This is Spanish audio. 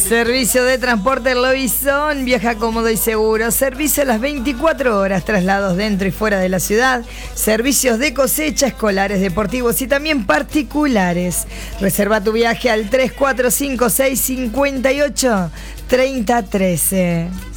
Servicio de transporte Lobizón, viaja cómodo y seguro. Servicio a las 24 horas, traslados dentro y fuera de la ciudad. Servicios de cosecha, escolares, deportivos y también particulares. Reserva tu viaje al 3456 58 3013.